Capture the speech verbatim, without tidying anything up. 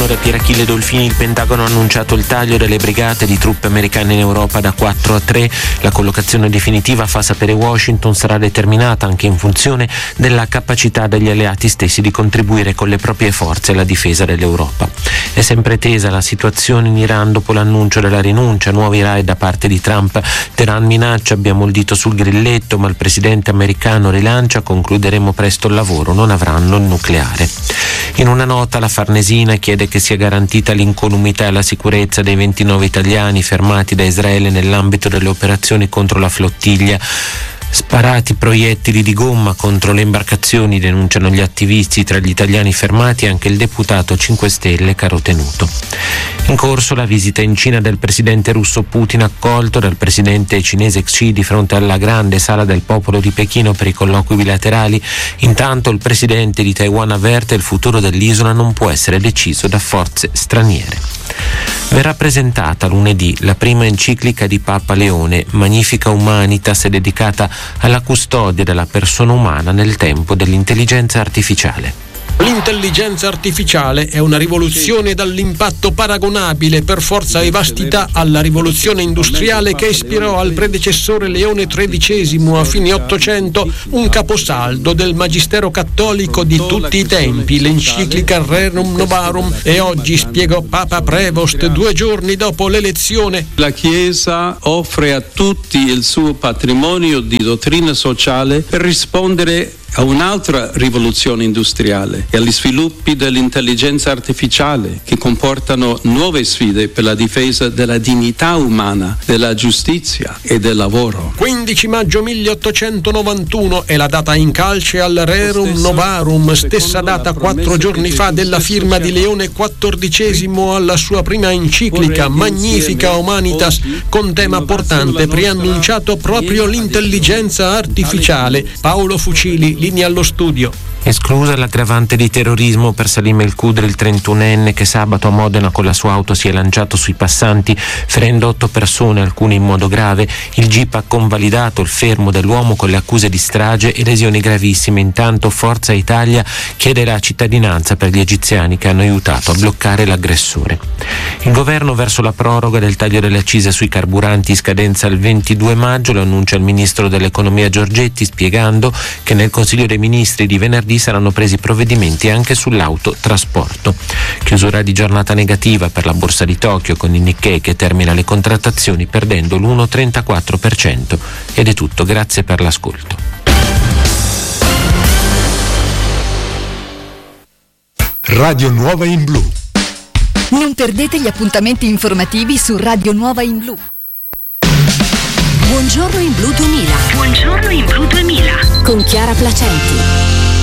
Milano rapire Achille Dolfini, il Pentagono ha annunciato il taglio delle brigate di truppe americane in Europa da quattro a tre. La collocazione definitiva, fa sapere Washington, sarà determinata anche in funzione della capacità degli alleati stessi di contribuire con le proprie forze alla difesa dell'Europa. È sempre tesa la situazione in Iran dopo l'annuncio della rinuncia, nuovi raid da parte di Trump. Teheran minaccia: abbiamo il dito sul grilletto, ma il presidente americano rilancia: concluderemo presto il lavoro, non avranno il nucleare. In una nota la Farnesina chiede che sia garantita l'incolumità e la sicurezza dei ventinove italiani fermati da Israele nell'ambito delle operazioni contro la flottiglia. Sparati proiettili di gomma contro le imbarcazioni, denunciano gli attivisti. Tra gli italiani fermati anche il deputato cinque Stelle Carotenuto. In corso la visita in Cina del presidente russo Putin, accolto dal presidente cinese Xi di fronte alla grande sala del popolo di Pechino per i colloqui bilaterali. Intanto il presidente di Taiwan avverte: il futuro dell'isola non può essere deciso da forze straniere. Verrà presentata lunedì la prima enciclica di Papa Leone, Magnifica Humanitas, dedicata alla custodia della persona umana nel tempo dell'intelligenza artificiale. L'intelligenza artificiale è una rivoluzione dall'impatto paragonabile per forza e vastità alla rivoluzione industriale che ispirò al predecessore Leone tredicesimo a fine Ottocento un caposaldo del magistero cattolico di tutti i tempi, l'enciclica Rerum Novarum, e oggi, spiegò Papa Prevost due giorni dopo l'elezione, la Chiesa offre a tutti il suo patrimonio di dottrina sociale per rispondere a un'altra rivoluzione industriale e agli sviluppi dell'intelligenza artificiale che comportano nuove sfide per la difesa della dignità umana, della giustizia e del lavoro. quindici maggio milleottocentonovantuno è la data in calce al Rerum Novarum, stessa data quattro giorni fa della firma di Leone quattordicesimo alla sua prima enciclica Magnifica Humanitas, con tema portante preannunciato proprio l'intelligenza artificiale. Paolo Fucili, linea allo studio. Esclusa l'aggravante di terrorismo per Salim El Kudri, il trentunenne che sabato a Modena con la sua auto si è lanciato sui passanti ferendo otto persone, alcune in modo grave. Il G I P ha convalidato il fermo dell'uomo con le accuse di strage e lesioni gravissime. Intanto Forza Italia chiede la cittadinanza per gli egiziani che hanno aiutato a bloccare l'aggressore. Il governo verso la proroga del taglio delle accise sui carburanti, scadenza il ventidue maggio, lo annuncia il ministro dell'economia Giorgetti, spiegando che nel Consiglio dei Ministri di venerdì saranno presi provvedimenti anche sull'autotrasporto. Chiusura di giornata negativa per la borsa di Tokyo, con il Nikkei che termina le contrattazioni perdendo l'uno virgola trentaquattro per cento. Ed è tutto, grazie per l'ascolto. Radio Nuova in Blu. Non perdete gli appuntamenti informativi su Radio Nuova in Blu. Buongiorno in Blu duemila. Buongiorno in Blu duemila. Con Chiara Placenti.